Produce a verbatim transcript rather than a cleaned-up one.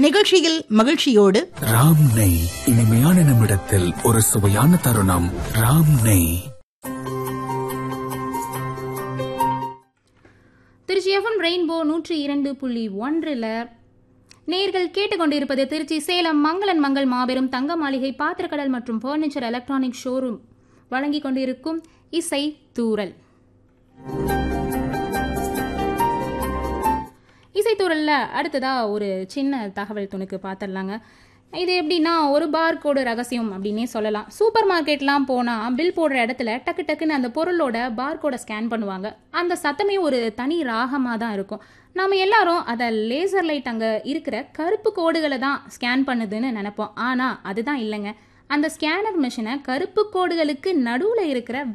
நிகழ்ச்சியில் மகிழ்ச்சியோடு ராம் நெய். இனிமையான நிமிடத்தில் ஒரு சுவையான தருணம். ராம் நெய். திருச்சி எஃப்எம் ரெயின்போ நூற்றி இரண்டு புள்ளி ஒன்றில் நேர்கள் கேட்டுக்கொண்டிருப்பது திருச்சி சேலம் மங்களன் மங்கள் மாபெரும் தங்க மாளிகை பாத்திரக்கடல் மற்றும் பர்னிச்சர் எலக்ட்ரானிக் ஷோரூம் வழங்கிக் கொண்டிருக்கும் இசை தூரல். இசைத்தூரல்ல அடுத்ததா ஒரு சின்ன தகவல் துணுக்கு பார்த்துடலாங்க. இது எப்படின்னா ஒரு பார் கோடு ரகசியம் அப்படின்னே சொல்லலாம். சூப்பர் மார்க்கெட்லாம் போனால் பில் போடுற இடத்துல டக்கு டக்குன்னு அந்த பொருளோட பார் கோடை ஸ்கேன் பண்ணுவாங்க. அந்த சத்தமே ஒரு தனி ராகமாக தான் இருக்கும். நாம் எல்லாரும் அதை லேசர் லைட் அங்கே இருக்கிற கருப்பு கோடுகளை தான் ஸ்கேன் பண்ணுதுன்னு நினைப்போம். ஆனால் அதுதான் இல்லைங்க. அந்த ஸ்கேனர் மிஷினை கருப்பு கோடுகளுக்கு நடுவில் இருக்கிற